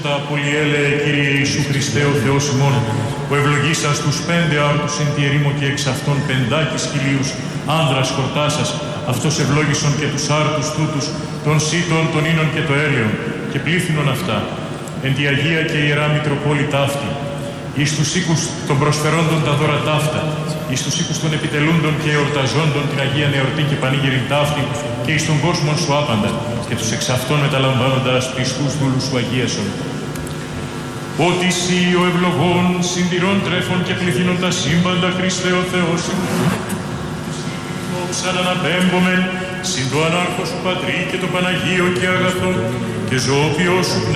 τα πολυέλεε, Κύριε Ιησού Χριστέ ο Θεός ημών, που ευλογήσας τους 5 άρτους εν τη ερήμο και εξ αυτών 5 χιλίους άνδρας χορτάσας, αυτός ευλόγησον και τους άρτους τούτους, των σύτων, των ίνων και το έλεον, και πλήθυνον αυτά, εν τη Αγία και Ιερά Μητροπόλη ταύτη, εις τους οίκους των προσφερόντων τα δώρα ταύτα, εις τους οίκους των επιτελούντων και εορταζόντων την Αγία Νεορτή και Πανήγυρην ταύτη, και εις τον κόσμον σου άπαντα, και τους εξ αυτών μεταλαμβάνοντας πιστούς δούλους σου αγίασον. Ότι εσύ ο ευλογών, συντηρών τρέφων και πληθύνων τα σύμπαντα, Χριστέ ο Θεός, ξαναναπέμπομεν, συν το ανάρχο σου Πατρί και το Παναγίο και αγαθό, και ζωοποιό σου